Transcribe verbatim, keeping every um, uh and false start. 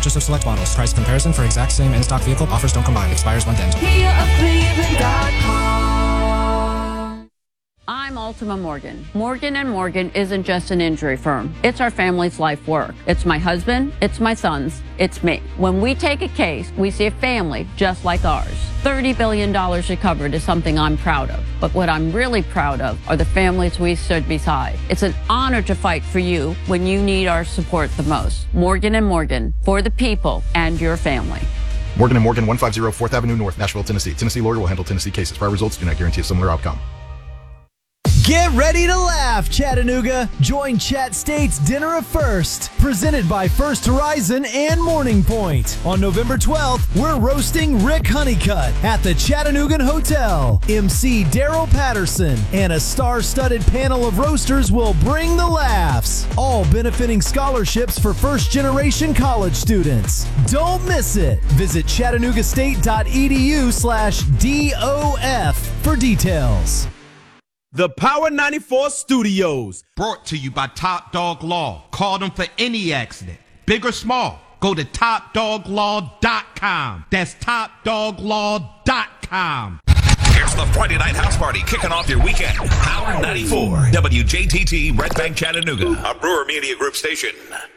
purchase of select models. Price comparison for exact same in-stock vehicle. Offers don't combine. Expires month end. Kia of Cleveland dot com. I'm Ultima Morgan. Morgan and Morgan isn't just an injury firm. It's our family's life work. It's my husband, it's my sons, it's me. When we take a case, we see a family just like ours. thirty billion dollars recovered is something I'm proud of. But what I'm really proud of are the families we stood beside. It's an honor to fight for you when you need our support the most. Morgan and Morgan, for the people and your family. Morgan and Morgan, one fifty fourth Avenue North, Nashville, Tennessee. Tennessee lawyer will handle Tennessee cases. Prior results do not guarantee a similar outcome. Get ready to laugh, Chattanooga. Join Chat State's Dinner of First, presented by First Horizon and Morning Point. On November twelfth, we're roasting Rick Honeycutt at the Chattanooga Hotel. M C Daryl Patterson and a star-studded panel of roasters will bring the laughs, all benefiting scholarships for first-generation college students. Don't miss it. Visit chattanoogastate.edu slash DOF for details. The Power ninety-four Studios. Brought to you by Top Dog Law. Call them for any accident, big or small. Go to top dog law dot com. That's top dog law dot com. Here's the Friday Night House Party kicking off your weekend. Power ninety-four, W J T T, Red Bank, Chattanooga, a Brewer Media Group station.